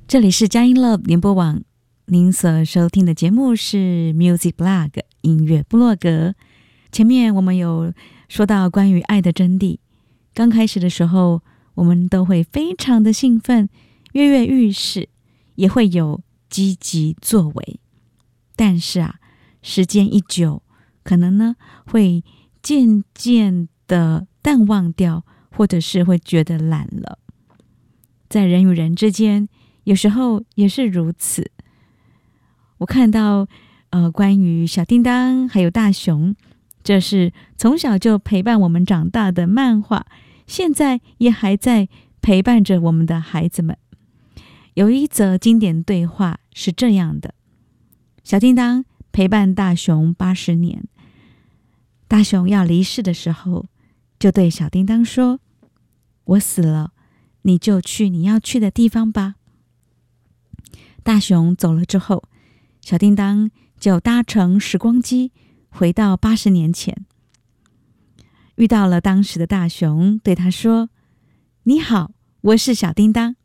这里是佳音 Love 联播网，您所收听的节目是 Music Blog 音乐部落格。前面我们有说到关于爱的真谛，刚开始的时候我们都会非常的兴奋，跃跃欲试，也会有积极作为。但是时间一久，可能呢会渐渐的淡忘掉，或者是会觉得懒了。在人与人之间，有时候也是如此。我看到关于小叮当还有大雄，这是从小就陪伴我们长大的漫画，现在也还在陪伴着我们的孩子们。有一则经典对话是这样的：小叮当陪伴大雄80年，大雄要离世的时候，就对小叮当说：我死了，你就去你要去的地方吧。大雄走了之后，小叮当就搭乘时光机回到80年前，遇到了当时的大雄，对他说：你好，我是小叮当。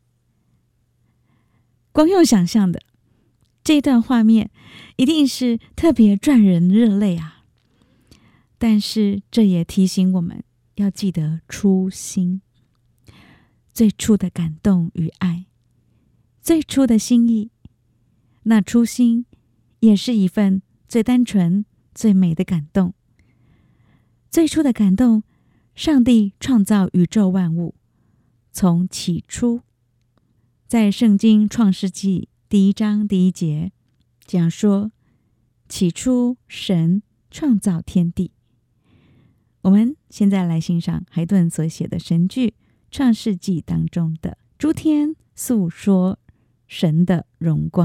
光用想象的，这段画面一定是特别赚人热泪啊！但是这也提醒我们要记得初心，最初的感动与爱，最初的心意，那初心也是一份最单纯最美的感动。最初的感动，上帝创造宇宙万物，从起初，在圣经创世纪1章1节这样说：起初神创造天地。我们现在来欣赏海顿所写的神剧创世纪当中的诸天诉说神的荣光。